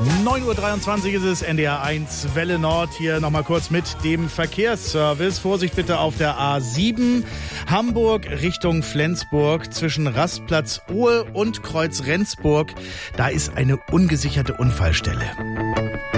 9:23 Uhr ist es, NDR 1 Welle Nord. Hier nochmal kurz mit dem Verkehrsservice. Vorsicht bitte auf der A7 Hamburg Richtung Flensburg zwischen Rastplatz Ohe und Kreuz Rendsburg. Da ist eine ungesicherte Unfallstelle.